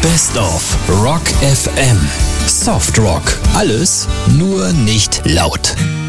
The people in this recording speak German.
Best of Rock FM. Soft Rock. Alles, nur nicht laut.